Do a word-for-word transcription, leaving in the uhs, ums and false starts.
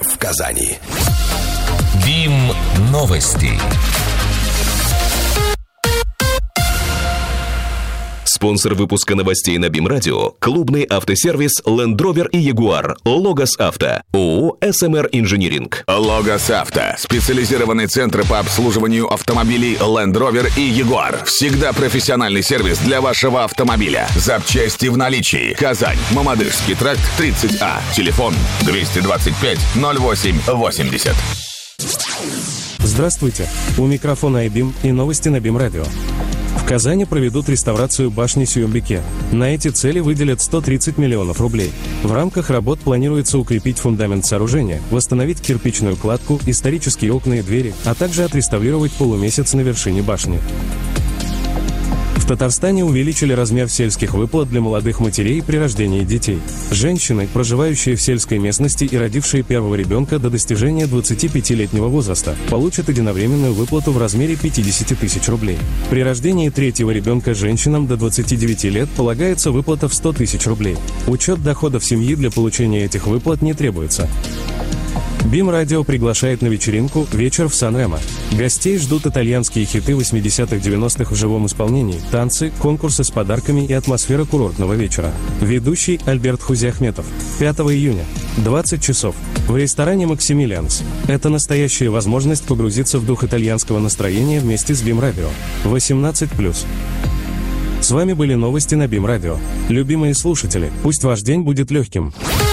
в Казани. БИМ новости. Спонсор выпуска новостей на БИМ Радио – клубный автосервис Land Rover и Jaguar, Логос Авто, ООО эс эм эр Инжиниринг. Логос Авто – специализированный центр по обслуживанию автомобилей Land Rover и Jaguar. Всегда профессиональный сервис для вашего автомобиля. Запчасти в наличии. Казань, Мамадышский тракт, тридцать А. Телефон двести двадцать пять ноль восемь восемьдесят. Здравствуйте. У микрофона iBIM и новости на БИМ Радио. В Казани проведут реставрацию башни Сюембике. На эти цели выделят сто тридцать миллионов рублей. В рамках работ планируется укрепить фундамент сооружения, восстановить кирпичную кладку, исторические окна и двери, а также отреставрировать полумесяц на вершине башни. В Татарстане увеличили размер сельских выплат для молодых матерей при рождении детей. Женщины, проживающие в сельской местности и родившие первого ребенка до достижения двадцатипятилетнего возраста, получат единовременную выплату в размере пятьдесят тысяч рублей. При рождении третьего ребенка женщинам до двадцати девяти лет полагается выплата в сто тысяч рублей. Учет доходов семьи для получения этих выплат не требуется. БИМ Радио приглашает на вечеринку «Вечер в Сан-Ремо». Гостей ждут итальянские хиты восьмидесятых-девяностых в живом исполнении, танцы, конкурсы с подарками и атмосфера курортного вечера. Ведущий Альберт Хузиахметов. пятого июня, двадцать часов. В ресторане «Максимилианс». Это настоящая возможность погрузиться в дух итальянского настроения вместе с БИМ Радио. восемнадцать плюс. С вами были новости на БИМ Радио. Любимые слушатели, пусть ваш день будет легким.